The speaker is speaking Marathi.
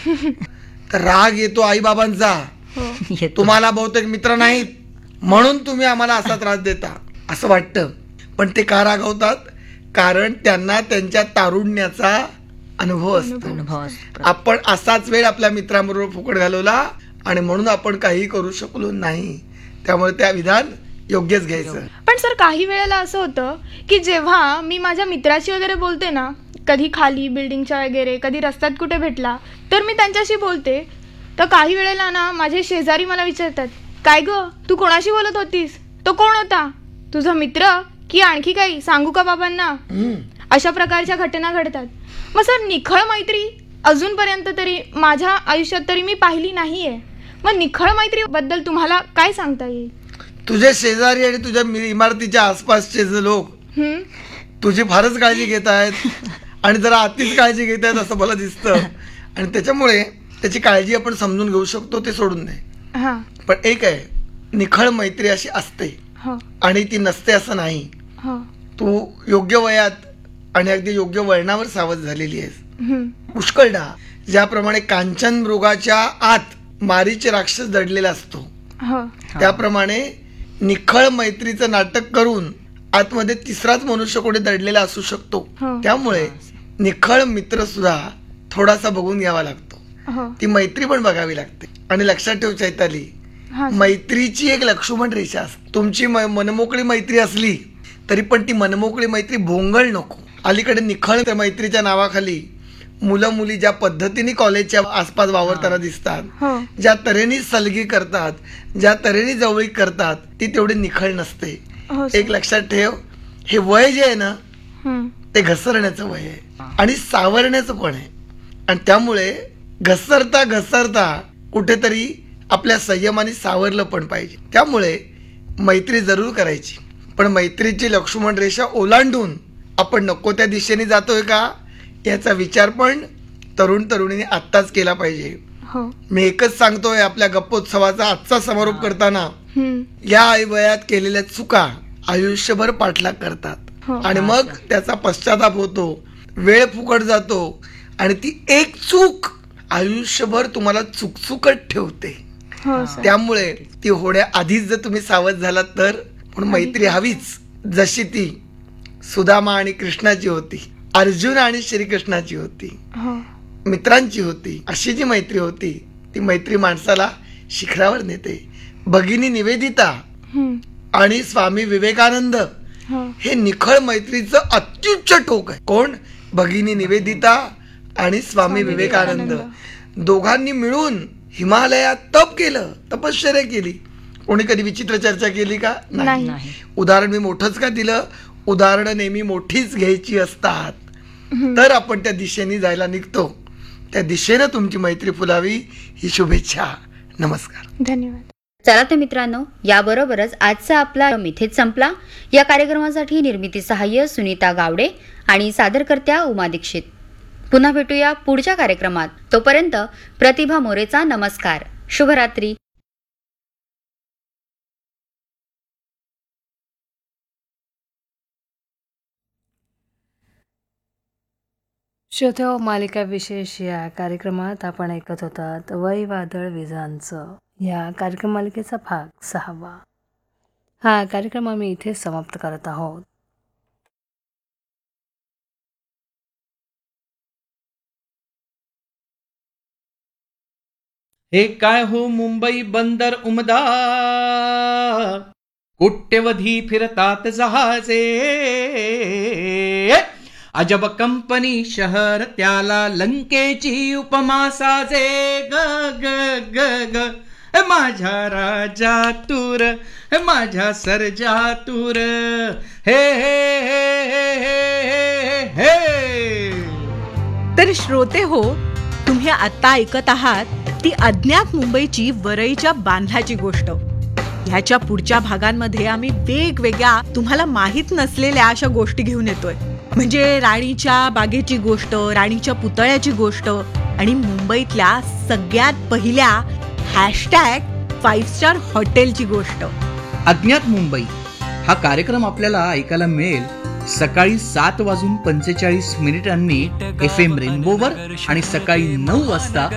तर राग येतो आईबाबांचा. तुम्हाला बहुतेक मित्र नाहीत म्हणून तुम्ही आम्हाला असा त्रास देता असं वाटतं. पण ते का रागवतात? कारण त्यांना त्यांच्या तारुण्याचा अनुभव असतो. आपण असाच वेळ आपल्या मित्रांबरोबर फुकट घालवला आणि म्हणून आपण काही करू शकलो नाही. त्यामुळे त्या विधान योग्यच घ्यायचं. पण सर काही वेळेला असं होतं की जेव्हा मी माझ्या मित्राशी वगैरे बोलते ना, कधी खाली बिल्डिंगच्या वगैरे, कधी रस्त्यात कुठे भेटला तर मी त्यांच्याशी बोलते, तर काही वेळेला ना माझे शेजारी मला विचारतात, काय ग तू कोणाशी बोलत होतीस? तो कोण होता? तुझा मित्र की आणखी काही? सांगू का बाबांना? अशा प्रकारच्या घटना घडतात. मग सर निखळ मैत्री अजूनपर्यंत तरी माझ्या आयुष्यात तरी मी पाहिली नाहीये. मग निखळ मैत्री बद्दल तुम्हाला काय सांगता येईल? तुझे शेजारी आणि तुझ्या इमारतीच्या आसपासचे जे लोक तुझी फारच काळजी घेत आहेत आणि जरा अतिच काळजी घेत आहेत असं मला दिसतं. आणि त्याच्यामुळे त्याची काळजी आपण समजून घेऊ शकतो, ते सोडून दे. पण एक आहे, निखळ मैत्री अशी असते आणि ती नसते असं नाही. तू योग्य वयात आणि अगदी योग्य वळणावर सावध झालेली आहेस. पुष्कळदा ज्याप्रमाणे कांचन मृगाच्या आत मारीचे राक्षस दडलेला असतो, त्याप्रमाणे निखळ मैत्रीचं नाटक करून आतमध्ये तिसराच मनुष्य कोणी दडलेला असू शकतो. त्यामुळे निखळ मित्र सुद्धा थोडासा बघून घ्यावा लागतो. ती मैत्री पण बघावी लागते. आणि लक्षात ठेव चैताली, मैत्रीची एक लक्ष्मण रेषा असते. तुमची मनमोकळी मैत्री असली तरी पण ती मनमोकळी मैत्री भोंगळ नको. अलीकडे निखळ मैत्रीच्या नावाखाली मुलं मुली ज्या पद्धतीने कॉलेजच्या आसपास वावरताना दिसतात, ज्या तऱ्हेने सलगी करतात, ज्या तऱ्हेने जवळीक करतात, ती तेवढी निखळ नसते. एक लक्षात ठेव, हे वय जे आहे ना ते घसरण्याचं वय आहे आणि सावरण्याचं पण आहे. आणि त्यामुळे घसरता घसरता कुठेतरी आपल्या संयमाने सावरलं पण पाहिजे. त्यामुळे मैत्री जरूर करायची, पण मैत्रीची लक्ष्मण रेषा ओलांडून आपण नको त्या दिशेने जातोय का याचा विचार पण तरुण तरुणीने आत्ताच केला पाहिजे. मी एकच सांगतोय, आपल्या गप्पोत्सवाचा आजचा समारोप करताना या वयात केलेल्या चुका आयुष्यभर पाठलाग करतात आणि मग त्याचा पश्चाताप होतो, वेळ फुकट जातो आणि ती एक चूक आयुष्यभर तुम्हाला चुकचुकत ठेवते. त्यामुळे ती होण्याआधीच जर तुम्ही सावध झालात तर. म्हणून मैत्री हवीच, जशी ती सुदामा आणि कृष्णाची होती, अर्जुन आणि श्रीकृष्णाची होती, मित्रांची होती. अशी जी मैत्री होती ती मैत्री माणसाला शिखरावर नेते. भगिनी निवेदिता आणि स्वामी विवेकानंद हे निखळ मैत्रीचं अत्युच्च टोक आहे. कोण? भगिनी निवेदिता आणि स्वामी विवेकानंद. दोघांनी मिळून हिमालयात तप केलं, तपश्चर्या केली. कोणी कधी विचित्र चर्चा केली का? नाही. उदाहरण मी मोठंच का दिलं? उदाहरणं नेहमी मोठीच घ्यायची असतात. तर आपण त्या दिशेने जायला निघतो. त्या दिशेनं तुमची मैत्री फुलावी ही शुभेच्छा. नमस्कार, धन्यवाद. चला तर मित्रांनो, याबरोबरच आजचा आपला इथेच संपला. या कार्यक्रमासाठी निर्मिती सहाय्य सुनीता गावडे आणि सादरकर्त्या उमा दीक्षित. पुन्हा भेटूया पुढच्या कार्यक्रमात. तोपर्यंत प्रतिभा मोरेचा नमस्कार. शुभरात्री. श्रोत्यो, मालिका विशेष या कार्यक्रमात आपण ऐकत होतात वय वादळ विजांचं या कार्यक्रम मालिकेचा भाग 6. हा कार्यक्रम आम्ही इथे समाप्त करत आहोत. हे काय हो मुंबई बंदर उमदा, कोट्यवधी फिरतात जहाजे, अजब कंपनी शहर त्याला लंकेची उपमा साजे. ग ग ग ग माझ्या राजा तूर, माझ्या सर्जा तूर, हे हे हे हे हे हे. तर श्रोते हो, तुम्ही आता ऐकत आहात ती अज्ञात मुंबईची वरईच्या बांधल्याची गोष्ट. ह्याच्या पुढच्या भागांमध्ये आम्ही वेगवेगळ्या तुम्हाला माहीत नसलेल्या अशा गोष्टी घेऊन येतोय. म्हणजे राणीच्या बागेची गोष्ट, राणीच्या पुतळ्याची गोष्ट आणि मुंबईतल्या सगळ्यात पहिल्या #5 स्टार हॉटेलची गोष्ट. अज्ञात मुंबई हा कार्यक्रम आपल्याला ऐकायला मिळेल सकाळी 7:45 FM रेनबोवर आणि सकाळी 9 वाजता